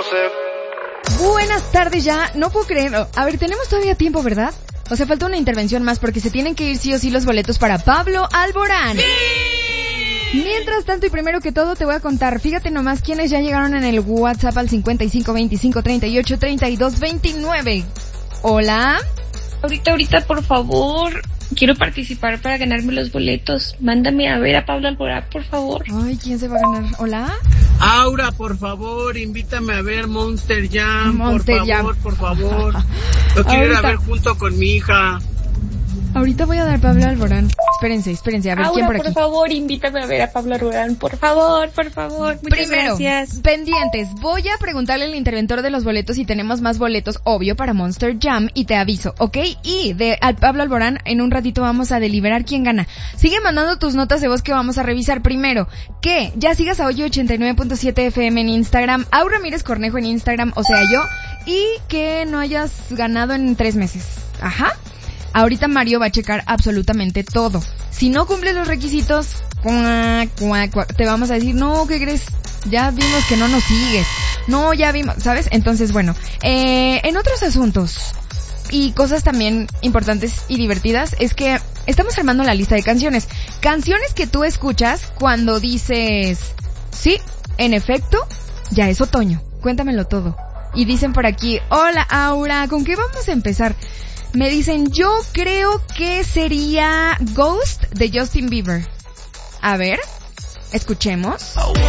Buenas tardes ya, no puedo creerlo. A ver, tenemos todavía tiempo, ¿verdad? O sea, falta una intervención más porque se tienen que ir sí o sí los boletos para Pablo Alborán. ¡Sí! Mientras tanto y primero que todo te voy a contar, fíjate nomás quiénes ya llegaron en el WhatsApp al 55 25 38 32 29. Hola. Ahorita, por favor. Quiero participar para ganarme los boletos. Mándame a ver a Pablo Alborán, por favor. Ay, ¿quién se va a ganar? ¿Hola? Aura, por favor, invítame a ver Monster Jam, por favor. Lo quiero ir a ver junto con mi hija. Ahorita voy a dar Pablo Alborán. Espérense, a ver, Aura, ¿quién por aquí? por favor, invítame a ver a Pablo Alborán, por favor. Muchas Primero, gracias. Pendientes, voy a preguntarle al interventor de los boletos si tenemos más boletos, obvio, para Monster Jam, y te aviso, ¿ok? Y al Pablo Alborán, en un ratito vamos a deliberar quién gana. Sigue mandando tus notas de voz que vamos a revisar. Primero, que ya sigas a Hoyo 89.7 FM en Instagram, Aura Ramírez Cornejo en Instagram, o sea yo, y que no hayas ganado en 3 meses. Ajá. Ahorita Mario va a checar absolutamente todo. Si no cumples los requisitos, te vamos a decir, no, ¿qué crees? Ya vimos que no nos sigues. No, ya vimos, ¿sabes? Entonces, bueno, en otros asuntos y cosas también importantes y divertidas es que estamos armando la lista de canciones. Canciones que tú escuchas cuando dices, sí, en efecto, ya es otoño. Cuéntamelo todo. Y dicen por aquí, hola Aura, ¿con qué vamos a empezar? Me dicen, yo creo que sería Ghost de Justin Bieber. A ver, escuchemos.